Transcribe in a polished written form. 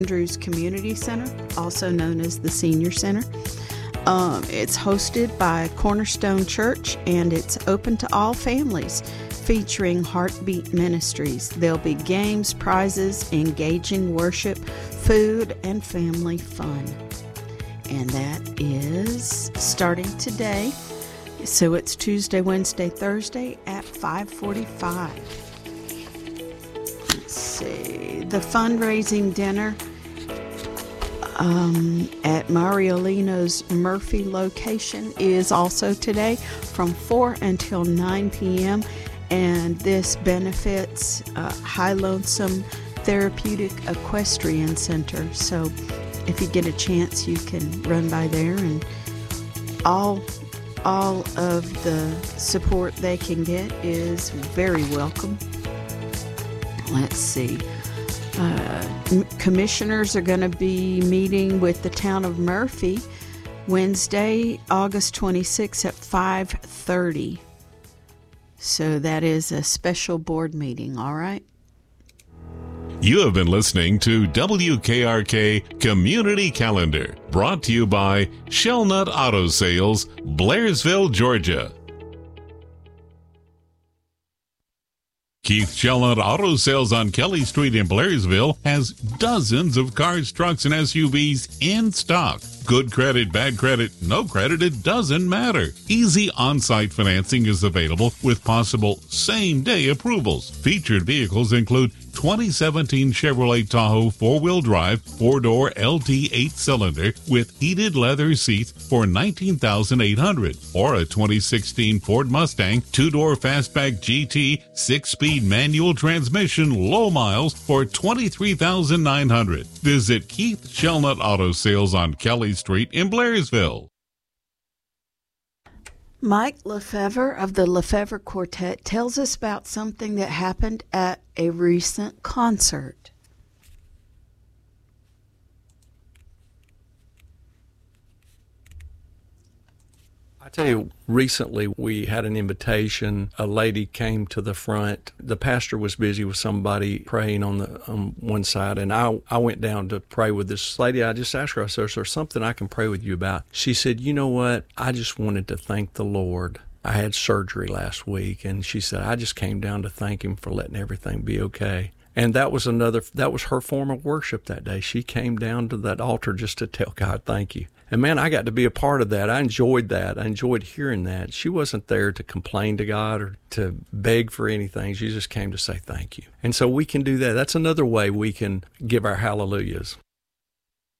Andrews Community Center, also known as the Senior Center. It's hosted by Cornerstone Church, and it's open to all families, featuring Heartbeat Ministries. There'll be games, prizes, engaging worship, food, and family fun. And that is starting today. So it's Tuesday, Wednesday, Thursday at 5:45. Let's see. The fundraising dinner at Mariolino's Murphy location is also today from 4 until 9 p.m. And this benefits High Lonesome Therapeutic Equestrian Center. So if you get a chance, you can run by there, and all of the support they can get is very welcome. Let's see. Commissioners are going to be meeting with the town of Murphy Wednesday, August 26th at 5:30. So that is a special board meeting, all right? You have been listening to WKRK Community Calendar, brought to you by Shellnut Auto Sales, Blairsville, Georgia. Keith Shellnut Auto Sales on Kelly Street in Blairsville has dozens of cars, trucks, and SUVs in stock. Good credit, bad credit, no credit, it doesn't matter. Easy on-site financing is available with possible same-day approvals. Featured vehicles include 2017 Chevrolet Tahoe 4-wheel drive, 4-door LT 8-cylinder with heated leather seats for $19,800, or a 2016 Ford Mustang 2-door fastback GT 6-speed manual transmission low miles for $23,900. Visit Keith Shellnut Auto Sales on Kelly Street in Blairsville. Mike Lefevre of the Lefevre Quartet tells us about something that happened at a recent concert. I tell you, recently we had an invitation. A lady came to the front. The pastor was busy with somebody praying on one side, and I went down to pray with this lady. I just asked her, I said, is there something I can pray with you about? She said, you know what? I just wanted to thank the Lord. I had surgery last week, and she said, I just came down to thank him for letting everything be okay. And that was her form of worship that day. She came down to that altar just to tell God, thank you. And man, I got to be a part of that. I enjoyed that. I enjoyed hearing that. She wasn't there to complain to God or to beg for anything. She just came to say thank you. And so we can do that. That's another way we can give our hallelujahs.